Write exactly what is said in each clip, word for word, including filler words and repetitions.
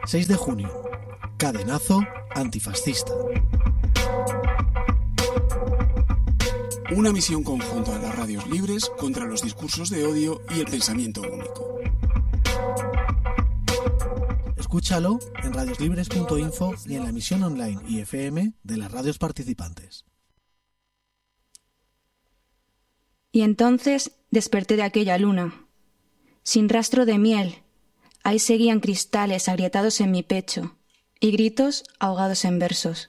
seis de junio. Cadenazo antifascista. Una misión conjunta de las radios libres contra los discursos de odio y el pensamiento único. Escúchalo en radioslibres punto info y en la emisión online y F M de las radios participantes. Y entonces desperté de aquella luna, sin rastro de miel. Ahí seguían cristales agrietados en mi pecho y gritos ahogados en versos.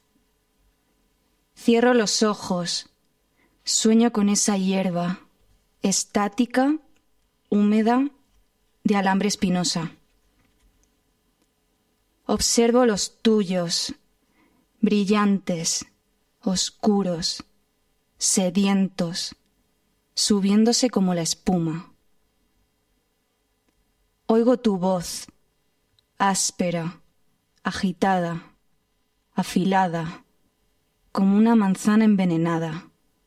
Cierro los ojos, sueño con esa hierba, estática, húmeda, de alambre espinosa. Observo los tuyos, brillantes, oscuros, sedientos, subiéndose como la espuma. Oigo tu voz, áspera, agitada, afilada, como una manzana envenenada.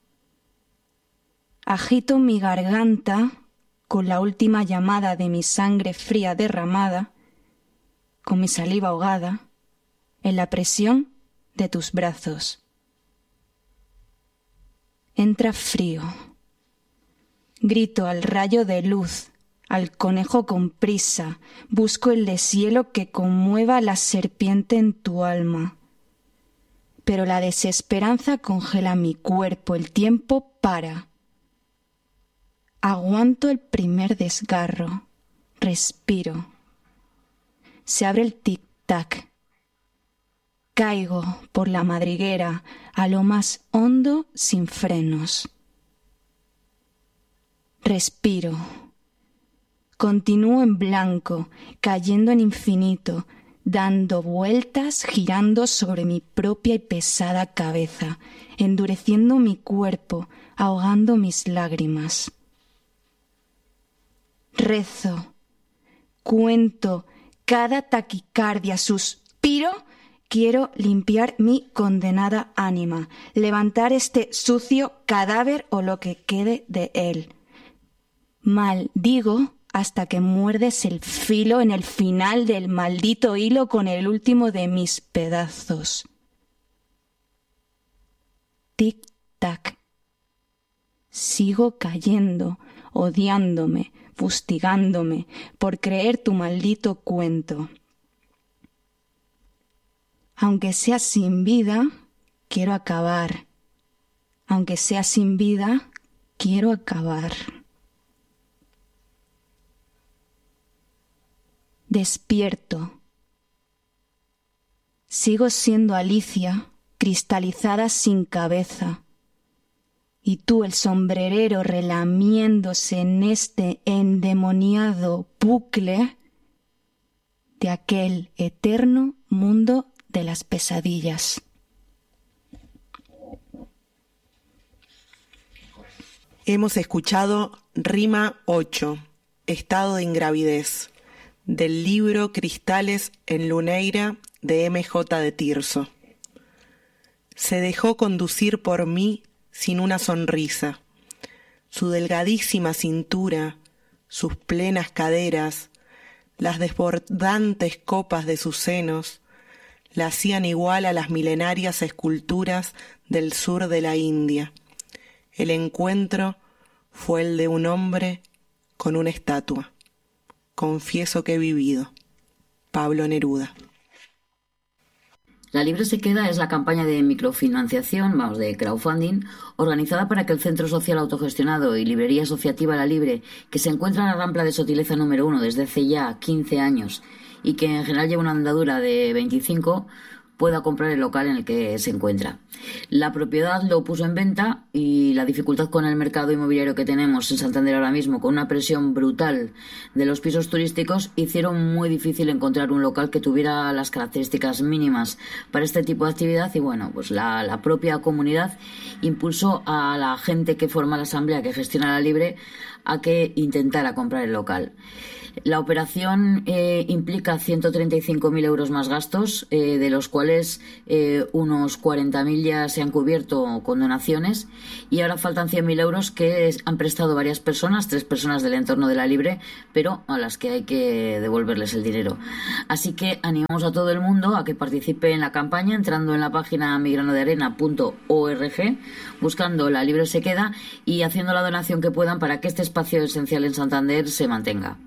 Agito mi garganta con la última llamada de mi sangre fría derramada, con mi saliva ahogada, en la presión de tus brazos. Entra frío. Grito al rayo de luz, al conejo con prisa, busco el deshielo que conmueva la serpiente en tu alma. Pero la desesperanza congela mi cuerpo, el tiempo para. Aguanto el primer desgarro, respiro. Se abre el tic-tac. Caigo por la madriguera a lo más hondo sin frenos. Respiro. Continúo en blanco, cayendo en infinito, dando vueltas, girando sobre mi propia y pesada cabeza, endureciendo mi cuerpo, ahogando mis lágrimas. Rezo, cuento cada taquicardia, suspiro, quiero limpiar mi condenada ánima, levantar este sucio cadáver o lo que quede de él. Maldigo hasta que muerdes el filo en el final del maldito hilo con el último de mis pedazos. Tic-tac. Sigo cayendo, odiándome, fustigándome por creer tu maldito cuento. Aunque sea sin vida, quiero acabar. Aunque sea sin vida, quiero acabar. Despierto. Sigo siendo Alicia, cristalizada sin cabeza. Y tú, el sombrerero, relamiéndose en este endemoniado bucle de aquel eterno mundo de las pesadillas. Hemos escuchado Rima ocho, Estado de Ingravidez, del libro Cristales en Luneira de M J de Tirso. Se dejó conducir por mí sin una sonrisa. Su delgadísima cintura, sus plenas caderas, las desbordantes copas de sus senos, la hacían igual a las milenarias esculturas del sur de la India. El encuentro fue el de un hombre con una estatua. Confieso que he vivido. Pablo Neruda. La Libre se queda es la campaña de microfinanciación, vamos, de crowdfunding, organizada para que el Centro Social Autogestionado y Librería Asociativa La Libre, que se encuentra en la Rambla de Sotileza número uno desde hace ya quince años y que en general lleva una andadura de veinticinco, pueda comprar el local en el que se encuentra. La propiedad lo puso en venta y la dificultad con el mercado inmobiliario que tenemos en Santander ahora mismo, con una presión brutal de los pisos turísticos, hicieron muy difícil encontrar un local que tuviera las características mínimas para este tipo de actividad y bueno, pues la, la propia comunidad impulsó a la gente que forma la asamblea que gestiona La Libre a que intentara comprar el local. La operación eh, implica ciento treinta y cinco mil euros más gastos, eh, de los cuales eh, unos cuarenta mil ya se han cubierto con donaciones, y ahora faltan cien mil euros que han prestado varias personas, tres personas del entorno de la Libre, pero a las que hay que devolverles el dinero. Así que animamos a todo el mundo a que participe en la campaña entrando en la página mi grano de arena punto org, buscando La Libre se queda y haciendo la donación que puedan para que este espacio esencial en Santander se mantenga.